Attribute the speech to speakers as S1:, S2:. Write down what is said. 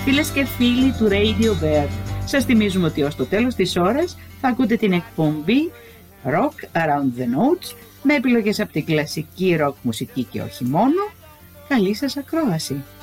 S1: Φίλες και φίλοι του Radio Bird, σας θυμίζουμε ότι ως το τέλος της ώρας θα ακούτε την εκπομπή Rock Around the Notes με επιλογές από την κλασική rock μουσική και όχι μόνο. Καλή σας ακρόαση!